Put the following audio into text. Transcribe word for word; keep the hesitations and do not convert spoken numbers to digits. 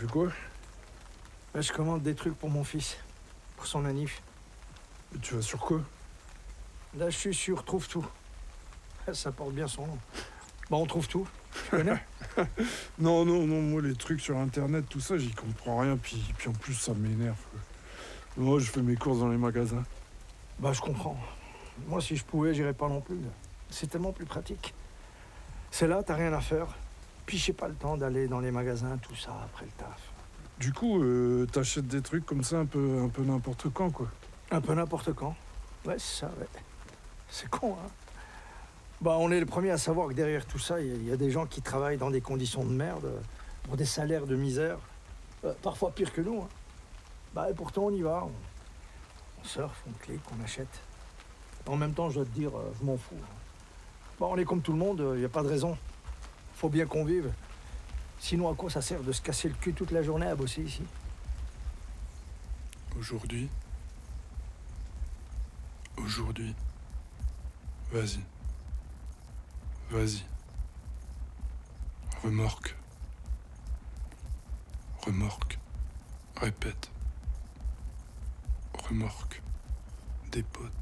fais quoi? Là, je commande des trucs pour mon fils, pour son manif. Et tu vas sur quoi? Là, je suis sur Trouve Tout. Ça porte bien son nom. Bon, on trouve tout. Tu connais? Non, non, non, moi les trucs sur internet, tout ça, j'y comprends rien, puis, puis en plus ça m'énerve, quoi. Moi je fais mes courses dans les magasins. Bah, je comprends. Moi, si je pouvais, j'irais pas non plus. C'est tellement plus pratique. C'est là, t'as rien à faire. Puis j'ai pas le temps d'aller dans les magasins, tout ça, après le taf. Du coup, euh, t'achètes des trucs comme ça un peu, un peu n'importe quand, quoi. Un peu n'importe quand. Ouais, c'est ça, ouais. C'est con, hein. Bah, on est les premiers à savoir que derrière tout ça, il y, y a des gens qui travaillent dans des conditions de merde, pour des salaires de misère, euh, parfois pire que nous, hein. Bah, et pourtant, on y va. On, on surfe, on clique, on achète. En même temps, je dois te dire, euh, je m'en fous, hein. Bah, on est comme tout le monde, il n'y a pas de raison. Faut bien qu'on vive. Sinon, à quoi ça sert de se casser le cul toute la journée à bosser ici? Aujourd'hui. Aujourd'hui. Vas-y. Vas-y. Remorque. Remorque. Répète. Remorque. Des potes.